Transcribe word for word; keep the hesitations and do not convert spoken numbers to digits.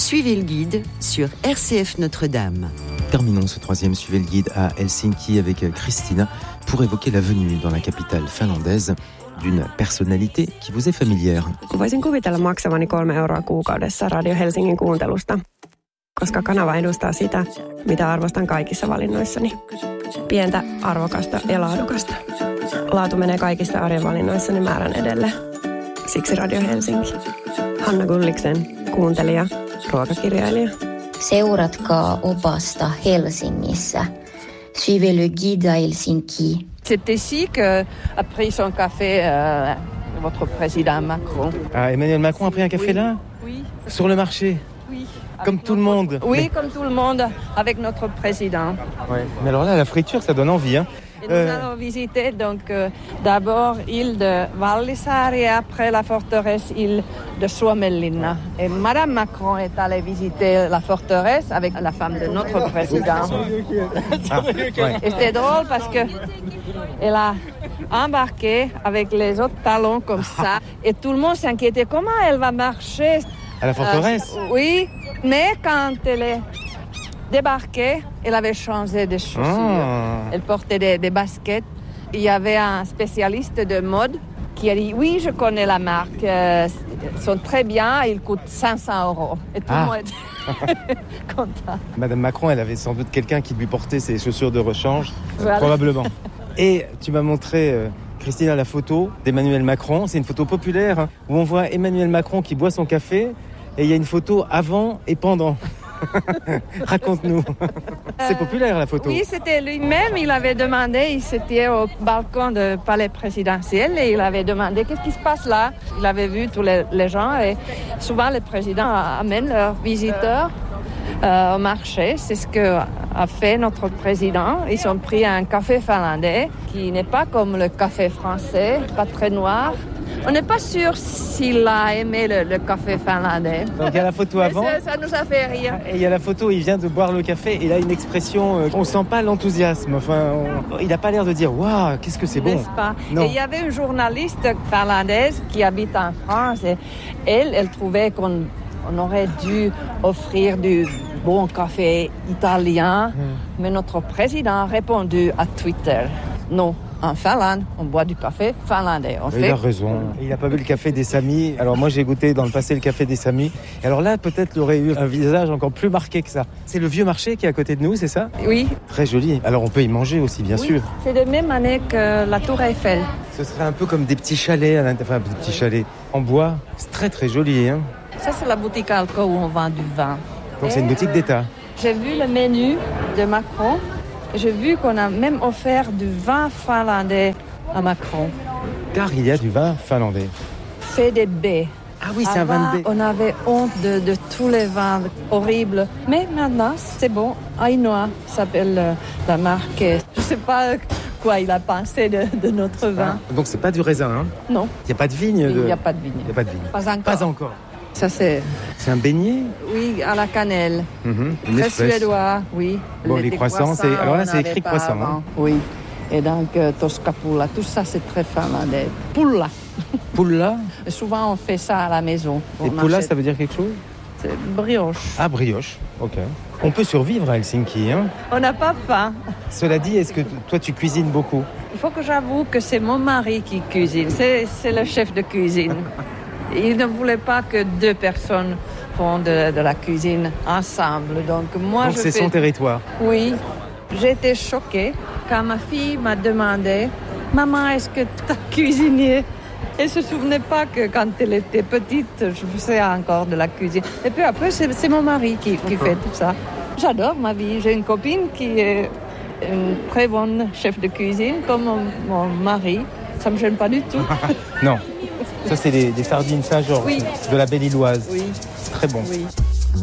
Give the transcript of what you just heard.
Suivez le guide sur R C F Notre-Dame. Terminons ce troisième Suivez le guide à Helsinki avec Christina pour évoquer la venue dans la capitale finlandaise d'une personnalité qui vous est familière. Voisin kuvitella maksavani kolme euroa kuukaudessa Radio Helsingin kuuntelusta, koska kanava edustaa sitä, mitä arvostan kaikissa valinnoissani. Pientä, arvokasta ja laadukasta. Laatu menee kaikissa arjen valinnoissani määrän edelle. Siksi Radio Helsinki. Hanna Gulliksen, kuuntelija, ruokakirjailija. Seuratkaa opasta Helsingissä. Suivez le guide à Helsinki. C'est ici qu'a pris son café euh, votre président Macron. Ah, Emmanuel Macron a pris un café oui. là Oui. Sur le marché? Oui. Comme tout le monde? Oui, mais... comme tout le monde, avec notre président. Ouais. Mais alors là, la friture, ça donne envie. Hein. Et nous euh... allons visiter donc euh, d'abord l'île de Vallisaari et après la forteresse île de Suomenlinna. Et Madame Macron est allée visiter la forteresse avec la femme de notre président. Ah, ouais. Et c'était drôle parce que elle a embarqué avec les autres talons comme ça et tout le monde s'inquiétait comment elle va marcher. À la forteresse? euh, Oui, mais quand elle est débarquée, elle avait changé de chaussures. Ah. Elle portait des, des baskets. Il y avait un spécialiste de mode qui a dit « Oui, je connais la marque. Euh, ils sont très bien. Ils coûtent cinq cents euros. » Et tout ah. le monde était content. Madame Macron, elle avait sans doute quelqu'un qui lui portait ses chaussures de rechange. Voilà. Probablement. Et tu m'as montré... Euh... Christina, la photo d'Emmanuel Macron, c'est une photo populaire hein, où on voit Emmanuel Macron qui boit son café et il y a une photo avant et pendant. Raconte-nous. C'est populaire la photo. Oui, c'était lui-même. Il avait demandé, il s'était au balcon du palais présidentiel et il avait demandé qu'est-ce qui se passe là. Il avait vu tous les, les gens et souvent les présidents amènent leurs visiteurs euh, au marché. C'est ce qu'a fait notre président. Ils ont pris un café finlandais qui n'est pas comme le café français, pas très noir. On n'est pas sûr s'il a aimé le, le café finlandais. Donc il y a la photo avant. Ça, ça nous a fait rire. Et il y a la photo, il vient de boire le café et il a une expression, euh, on sent pas l'enthousiasme. Enfin, on, il n'a pas l'air de dire waouh, qu'est-ce que c'est bon. N'est-ce pas? Non. Et il y avait une journaliste finlandaise qui habite en France et elle, elle trouvait qu'on on aurait dû offrir du bon café italien. Mmh. Mais notre président a répondu à Twitter non. En Finlande, on boit du café finlandais. On il fait... a raison. Il n'a pas bu le café des Samis. Alors moi, j'ai goûté dans le passé le café des Samis. Et alors là, peut-être, il aurait eu un visage encore plus marqué que ça. C'est le vieux marché qui est à côté de nous, c'est ça? Oui. Très joli. Alors on peut y manger aussi, bien oui. sûr. C'est de même année que la Tour Eiffel. Ce serait un peu comme des petits chalets, à enfin des petits chalets en bois. C'est très très joli. Hein. Ça, c'est la boutique Alco où on vend du vin. Donc Et c'est une boutique d'État. J'ai vu le menu de Macron. J'ai vu qu'on a même offert du vin finlandais à Macron. Car il y a du vin finlandais. Fait des baies. Ah oui, c'est Avant, un vin de baie. On avait honte de, de tous les vins horribles. Mais maintenant, c'est bon. Ainoa s'appelle euh, la marque. Je ne sais pas quoi il a pensé de, de notre vin. Ah, donc c'est pas du raisin, hein? Non. Il n'y a pas de vigne de... Il n'y a pas de vigne. Il n'y a pas de vigne. Pas encore. Pas encore. Ça, c'est... C'est un beignet? Oui, à la cannelle. Mm-hmm. Très suédois, oui. Bon, les, les croissants, croissants, c'est... Alors là, c'est écrit croissant. Hein. Oui. Et donc, euh, toskapulla, tout ça, c'est très finlandais. Pulla. Pulla? Et souvent, on fait ça à la maison. Et on pulla, achète... ça veut dire quelque chose? C'est brioche. Ah, brioche, ok. On peut survivre à Helsinki, hein? On n'a pas faim. Cela dit, est-ce que toi, tu cuisines beaucoup? Il faut que j'avoue que c'est mon mari qui cuisine. C'est, c'est le chef de cuisine. Il ne voulait pas que deux personnes font de, de la cuisine ensemble. Donc, moi, Donc je c'est fais... son territoire. Oui. J'ai été choquée quand ma fille m'a demandé « Maman, est-ce que tu as cuisiné ?» Elle ne se souvenait pas que quand elle était petite, je faisais encore de la cuisine. Et puis après, c'est, c'est mon mari qui, qui fait tout ça. J'adore ma vie. J'ai une copine qui est une très bonne chef de cuisine, comme mon, mon mari. Ça ne me gêne pas du tout. Non. Ça, c'est des, des sardines Saint-Georges, oui. de la Belle-Illoise. Oui. Très bon. Oui.